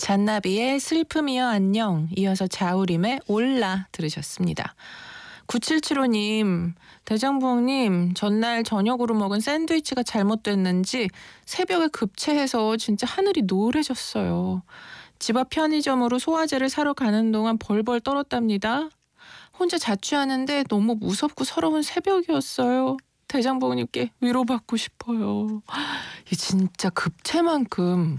잔나비의 슬픔이여 안녕, 이어서 자우림의 올라 들으셨습니다. 9775님, 대장부님, 전날 저녁으로 먹은 샌드위치가 잘못됐는지 새벽에 급체해서 진짜 하늘이 노래졌어요. 집 앞 편의점으로 소화제를 사러 가는 동안 벌벌 떨었답니다. 혼자 자취하는데 너무 무섭고 서러운 새벽이었어요. 대장부님께 위로받고 싶어요. 이 진짜 급체만큼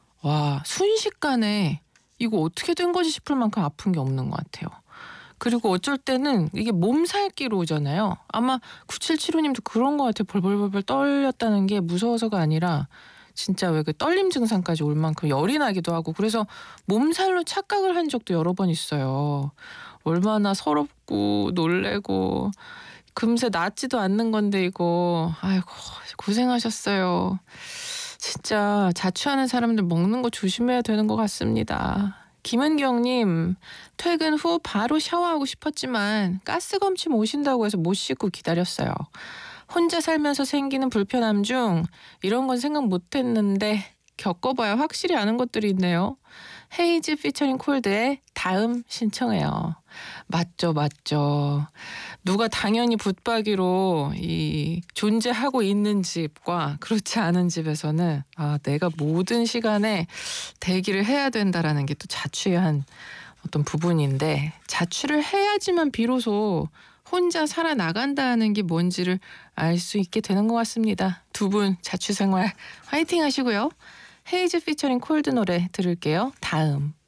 순식간에 이거 어떻게 된 거지 싶을 만큼 아픈 게 없는 것 같아요. 그리고 어쩔 때는 이게 몸살기로 오잖아요. 아마 9775님도 그런 것 같아요. 벌벌벌벌 떨렸다는 게 무서워서가 아니라 진짜 왜 그 떨림 증상까지 올 만큼 열이 나기도 하고, 그래서 몸살로 착각을 한 적도 여러 번 있어요. 얼마나 서럽고 놀래고, 금세 낫지도 않는 건데 이거 아이고 고생하셨어요. 진짜 자취하는 사람들 먹는 거 조심해야 되는 것 같습니다. 김은경님, 퇴근 후 바로 샤워하고 싶었지만 가스검침 오신다고 해서 못 씻고 기다렸어요. 혼자 살면서 생기는 불편함 중 이런 건 생각 못했는데 겪어봐야 확실히 아는 것들이 있네요. 헤이즈 피처링 콜드의 다음 신청해요. 맞죠, 맞죠. 누가 당연히 붙박이로 이 존재하고 있는 집과 그렇지 않은 집에서는 내가 모든 시간에 대기를 해야 된다라는 게 또 자취의 한 어떤 부분인데, 자취를 해야지만 비로소 혼자 살아나간다는 게 뭔지를 알 수 있게 되는 것 같습니다. 두 분 자취 생활 화이팅 하시고요. 헤이즈 피처링 콜드 노래 들을게요. 다음.